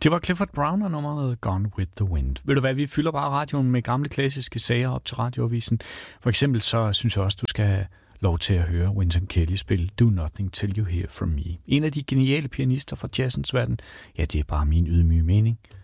Det var Clifford Brown og nummeret Gone with the Wind. Ved du hvad, vi fylder bare radioen med gamle klassiske sager op til radioavisen. For eksempel så synes jeg også, du skal have lov til at høre Wynton Kelly spille Do Nothing Till You Hear From Me. En af de geniale pianister fra jazzens verden. Ja, det er bare min ydmyge mening.